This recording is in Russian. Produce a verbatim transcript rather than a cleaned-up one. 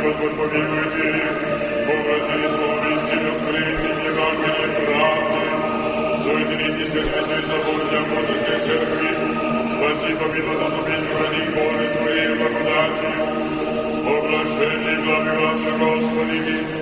Господь помилует их, обратили словом истину, открытым Евангелием правды. Соедините святые исполнения Божьей Церкви, спаси, помилуй, заступи, сохрани, Боже, Твоей благодатью. О блаженный главе вашей, Господи,